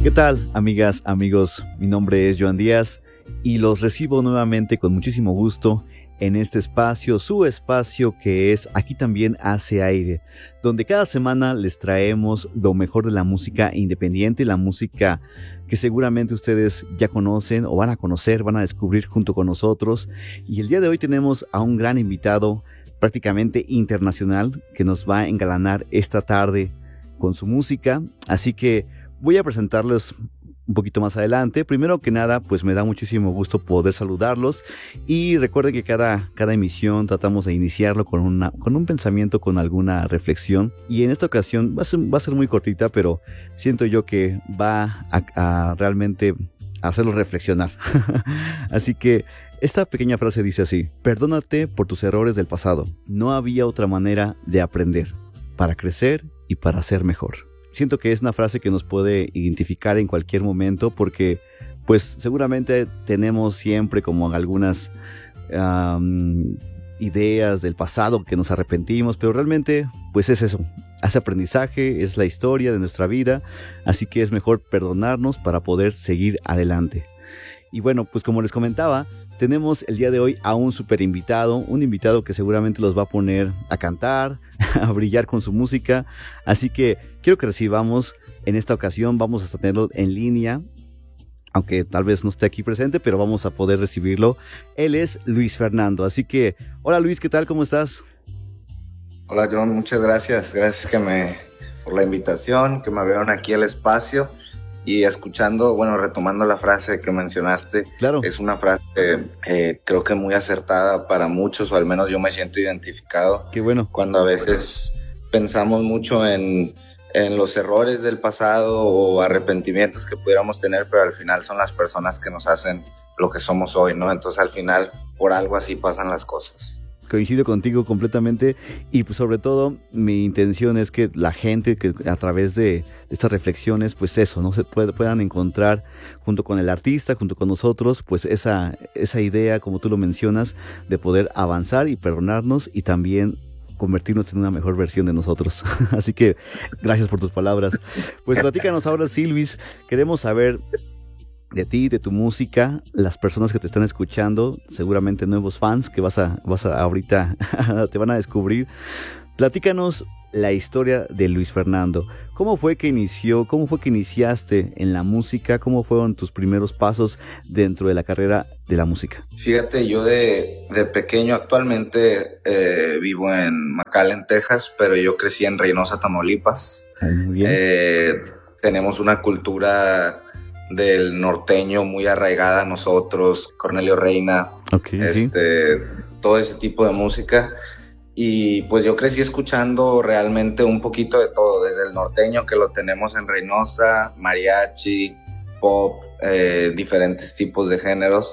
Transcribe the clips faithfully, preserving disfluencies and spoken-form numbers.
¿Qué tal, amigas, amigos? Mi nombre es Joan Díaz y los recibo nuevamente con muchísimo gusto en este espacio, su espacio que es Aquí También Hace Aire, donde cada semana les traemos lo mejor de la música independiente, la música que seguramente ustedes ya conocen o van a conocer, van a descubrir junto con nosotros. Y el día de hoy tenemos a un gran invitado prácticamente internacional que nos va a engalanar esta tarde con su música, así que voy a presentarles un poquito más adelante. Primero que nada, pues me da muchísimo gusto poder saludarlos y recuerden que cada, cada emisión tratamos de iniciarlo con, una, con un pensamiento, con alguna reflexión, y en esta ocasión va a ser, va a ser muy cortita, pero siento yo que va a, a realmente hacerlo reflexionar. Así que esta pequeña frase dice así: perdónate por tus errores del pasado, no había otra manera de aprender, para crecer y para ser mejor. Siento que es una frase que nos puede identificar en cualquier momento porque pues seguramente tenemos siempre como algunas um, ideas del pasado que nos arrepentimos, pero realmente pues es eso, hace aprendizaje, es la historia de nuestra vida, así que es mejor perdonarnos para poder seguir adelante. Y bueno, pues como les comentaba, tenemos el día de hoy a un super invitado, un invitado que seguramente los va a poner a cantar, a brillar con su música, así que quiero que recibamos en esta ocasión, vamos a tenerlo en línea, aunque tal vez no esté aquí presente, pero vamos a poder recibirlo. Él es Luis Fernando, así que, hola Luis, ¿qué tal? ¿Cómo estás? Hola John, muchas gracias, gracias que me, por la invitación, que me abrieron aquí el espacio. Y escuchando, bueno, retomando la frase que mencionaste, claro. Es una frase eh, creo que muy acertada para muchos, o al menos yo me siento identificado. Qué bueno. Cuando a veces pensamos mucho en, en los errores del pasado o arrepentimientos que pudiéramos tener, pero al final son las personas que nos hacen lo que somos hoy, ¿no? Entonces al final por algo así pasan las cosas. Coincido contigo completamente y pues sobre todo mi intención es que la gente que a través de estas reflexiones pues eso, ¿no? Se puede, puedan encontrar junto con el artista, junto con nosotros pues esa, esa idea, como tú lo mencionas, de poder avanzar y perdonarnos y también convertirnos en una mejor versión de nosotros. Así que gracias por tus palabras. Pues platícanos ahora sí, Luis, queremos saber de ti, de tu música, las personas que te están escuchando, seguramente nuevos fans que vas a, vas a ahorita te van a descubrir. Platícanos la historia de Luis Fernando. ¿Cómo fue que inició, cómo fue que iniciaste en la música? ¿Cómo fueron tus primeros pasos dentro de la carrera de la música? Fíjate, yo de, de pequeño, actualmente eh, vivo en McAllen, Texas, pero yo crecí en Reynosa, Tamaulipas. Muy bien. Eh, tenemos una cultura del norteño muy arraigada a nosotros, Cornelio Reina, okay, este, sí. todo ese tipo de música. Y pues yo crecí escuchando realmente un poquito de todo, desde el norteño que lo tenemos en Reynosa, mariachi, pop, eh, diferentes tipos de géneros.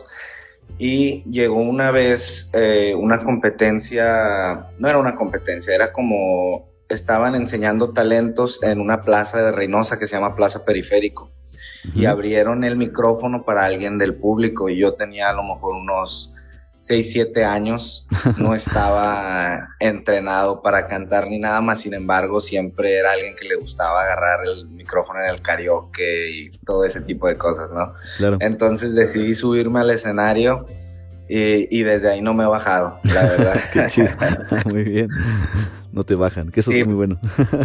Y llegó una vez eh, una competencia, no era una competencia, era como estaban enseñando talentos en una plaza de Reynosa que se llama Plaza Periférico. Y abrieron el micrófono para alguien del público y yo tenía a lo mejor unos seis, siete años, no estaba entrenado para cantar ni nada más, sin embargo siempre era alguien que le gustaba agarrar el micrófono en el karaoke y todo ese tipo de cosas, ¿no? Claro. Entonces decidí subirme al escenario y, y desde ahí no me he bajado, la verdad. Qué chido. Muy bien, no te bajan, que eso sí. Es muy bueno.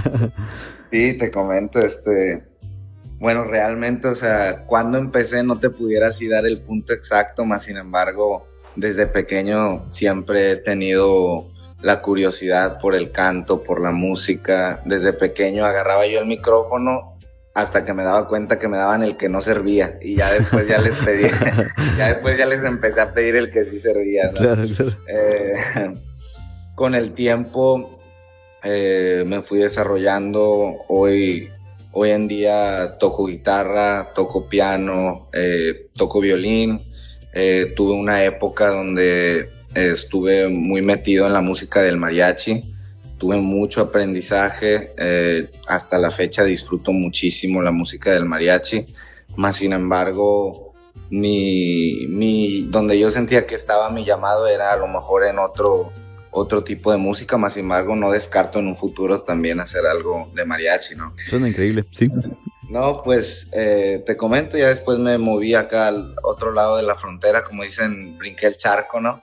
Sí, te comento, este... Bueno, realmente, o sea, cuando empecé no te pudiera así dar el punto exacto, más sin embargo, desde pequeño siempre he tenido la curiosidad por el canto, por la música. Desde pequeño agarraba yo el micrófono hasta que me daba cuenta que me daban el que no servía y ya después ya les pedí, ya después ya les empecé a pedir el que sí servía, ¿no? Claro, claro. Eh, con el tiempo eh, me fui desarrollando. Hoy... Hoy en día toco guitarra, toco piano, eh, toco violín. Eh, tuve una época donde eh, estuve muy metido en la música del mariachi. Tuve mucho aprendizaje. Eh, hasta la fecha disfruto muchísimo la música del mariachi. Más sin embargo, mi, mi, donde yo sentía que estaba mi llamado era a lo mejor en otro... otro tipo de música, más sin embargo no descarto en un futuro también hacer algo de mariachi, ¿no? Suena increíble, sí. No, pues eh, te comento, ya después me moví acá al otro lado de la frontera, como dicen, brinqué el charco, ¿no?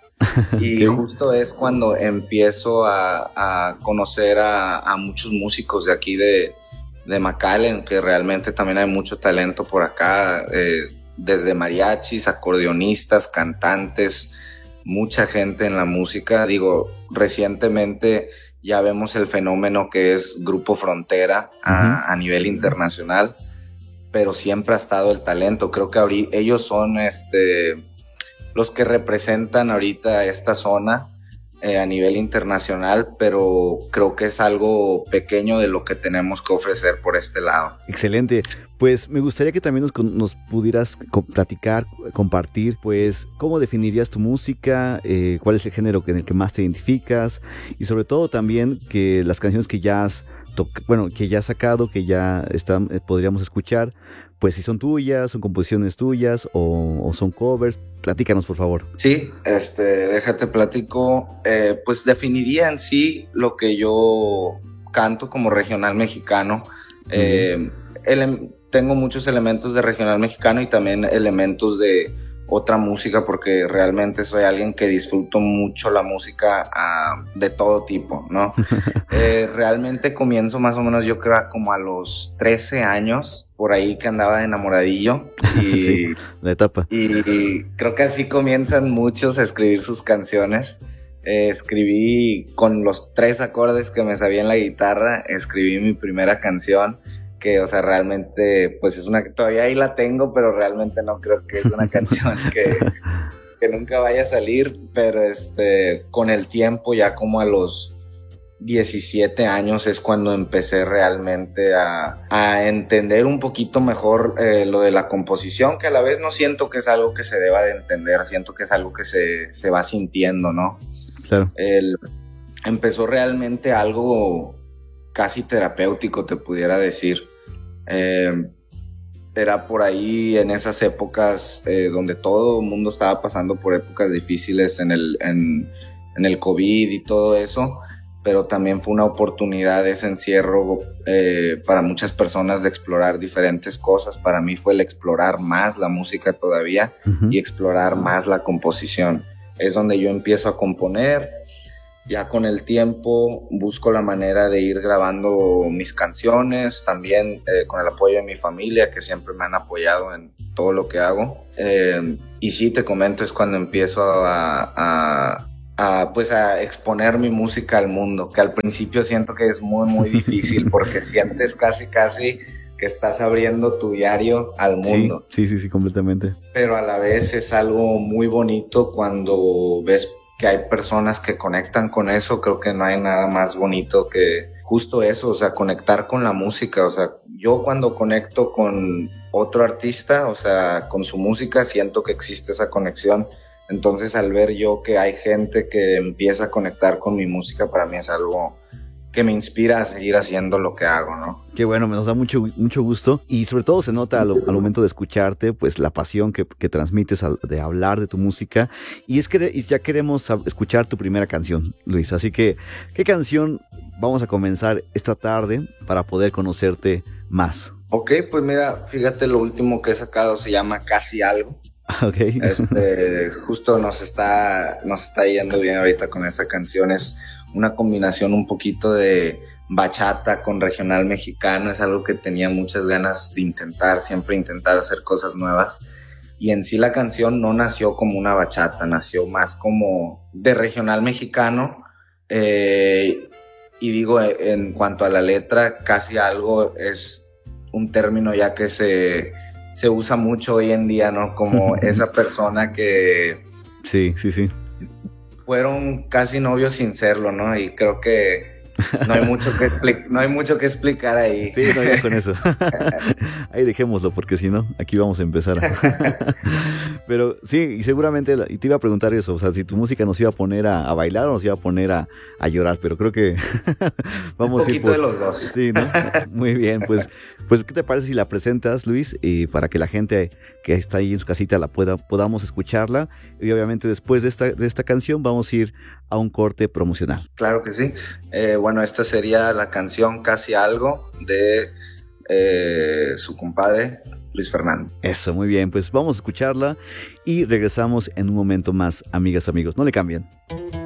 Y Ok. justo es cuando empiezo a, a conocer a, a muchos músicos de aquí de, de McAllen, que realmente también hay mucho talento por acá, eh, desde mariachis, acordeonistas, cantantes, mucha gente en la música. Digo, recientemente ya vemos el fenómeno que es Grupo Frontera Ujú. a, a nivel internacional, pero siempre ha estado el talento. Creo que ahorita, ellos son este, los que representan ahorita esta zona eh, a nivel internacional, pero creo que es algo pequeño de lo que tenemos que ofrecer por este lado. Excelente. Pues me gustaría que también nos, con- nos pudieras co- platicar, compartir, pues, cómo definirías tu música, eh, cuál es el género que- en el que más te identificas y sobre todo también que las canciones que ya has, toc- bueno, que ya has sacado, que ya están, eh, podríamos escuchar, pues si son tuyas, son composiciones tuyas o, o son covers. Platícanos, por favor. Sí, este, déjate platico, eh, pues definiría en sí lo que yo canto como regional mexicano. Muy bien. Eh, ele- tengo muchos elementos de regional mexicano y también elementos de otra música porque realmente soy alguien que disfruto mucho la música ah, de todo tipo, ¿no? Eh, realmente comienzo más o menos yo creo como a los trece años, por ahí que andaba de enamoradillo Sí, y la etapa. y creo que así comienzan muchos a escribir sus canciones. Eh, escribí con los tres acordes que me sabía en la guitarra, escribí mi primera canción, que, o sea, realmente, pues es una, todavía ahí la tengo, pero realmente no creo que es una canción que, que nunca vaya a salir, pero este, con el tiempo, ya como a los diecisiete años es cuando empecé realmente a, a entender un poquito mejor eh, lo de la composición, que a la vez no siento que es algo que se deba de entender, siento que es algo que se, se va sintiendo, ¿no? Claro. El, empezó realmente algo casi terapéutico, te pudiera decir. Eh, era por ahí en esas épocas eh, donde todo el mundo estaba pasando por épocas difíciles en el, en, en el COVID y todo eso, pero también fue una oportunidad ese encierro eh, para muchas personas de explorar diferentes cosas. Para mí fue el explorar más la música todavía Ujú. y explorar más la composición. Es donde yo empiezo a componer. Ya con el tiempo busco la manera de ir grabando mis canciones, también eh, con el apoyo de mi familia, que siempre me han apoyado en todo lo que hago. Eh, y sí, te comento, es cuando empiezo a, a, a, pues a exponer mi música al mundo, que al principio siento que es muy, muy difícil porque sientes casi, casi que estás abriendo tu diario al mundo. Sí, sí, sí, sí, completamente. Pero a la vez es algo muy bonito cuando ves que hay personas que conectan con eso. Creo que no hay nada más bonito que justo eso, o sea, conectar con la música. O sea, yo cuando conecto con otro artista, o sea, con su música, siento que existe esa conexión. Entonces, al ver yo que hay gente que empieza a conectar con mi música, para mí es algo que me inspira a seguir haciendo lo que hago, ¿no? Qué bueno, nos da mucho, mucho gusto y sobre todo se nota al, al momento de escucharte, pues la pasión que, que transmites al, de hablar de tu música y es que y ya queremos sab- escuchar tu primera canción, Luis, así que ¿qué canción vamos a comenzar esta tarde para poder conocerte más? Ok, pues mira, fíjate, lo último que he sacado se llama Casi Algo. Ok. Este, justo nos está, nos está yendo bien ahorita con esa canción. Es una combinación un poquito de bachata con regional mexicano. Es algo que tenía muchas ganas de intentar, siempre intentar hacer cosas nuevas. Y en sí la canción no nació como una bachata, nació más como de regional mexicano. Eh, y digo, en cuanto a la letra, Casi Algo es un término ya que se... se usa mucho hoy en día, ¿no? Como esa persona que Sí, sí, sí. fueron casi novios sin serlo, ¿no? Y creo que no hay mucho que, expli- no hay mucho que explicar ahí. Sí, no, ya con eso. Ahí dejémoslo, porque si no, aquí vamos a empezar. Pero sí, y seguramente, la- y te iba a preguntar eso, o sea, si tu música nos iba a poner a, a bailar o nos iba a poner a, a llorar, pero creo que vamos Un a ir poquito por... de los dos. Sí, ¿no? Muy bien, pues, pues, ¿qué te parece si la presentas, Luis? Y para que la gente que está ahí en su casita la pueda, podamos escucharla. Y obviamente después de esta, de esta canción vamos a ir a un corte promocional. Claro que sí. Eh, bueno, esta sería la canción Casi Algo de eh, su compadre Luis Fernando. Eso, muy bien, pues vamos a escucharla y regresamos en un momento más, amigas, amigos, no le cambien.